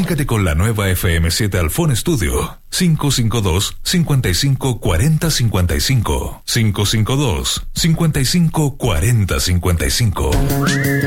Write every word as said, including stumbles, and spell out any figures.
Comunícate con la nueva F M siete al Phone Studio cinco cinco dos, cinco cinco cuatro cero cinco cinco cinco cinco dos, cinco cinco cuatro cero cinco cinco.